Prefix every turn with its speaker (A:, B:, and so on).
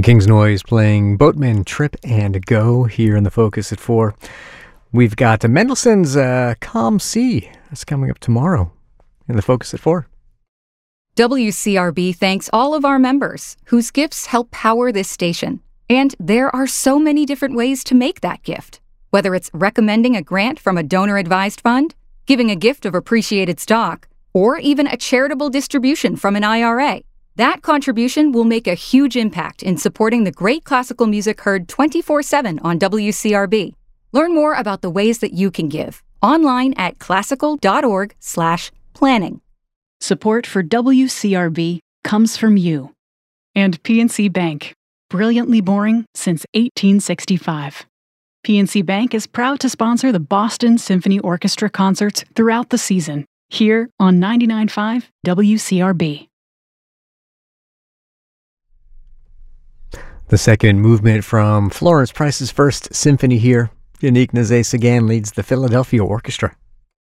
A: King's Noise playing Boatman, Trip and Go here in the Focus at 4. We've got Mendelssohn's Calm Sea. That's coming up tomorrow in the Focus at 4.
B: WCRB thanks all of our members whose gifts help power this station. And there are so many different ways to make that gift. Whether it's recommending a grant from a donor-advised fund, giving a gift of appreciated stock, or even a charitable distribution from an IRA. That contribution will make a huge impact in supporting the great classical music heard 24/7 on WCRB. Learn more about the ways that you can give online at classical.org/planning.
C: Support for WCRB comes from you. And PNC Bank, brilliantly boring since 1865. PNC Bank is proud to sponsor the Boston Symphony Orchestra concerts throughout the season, here on 99.5 WCRB.
A: The second movement from Florence Price's First Symphony here. Yannick Nézet-Séguin leads the Philadelphia Orchestra.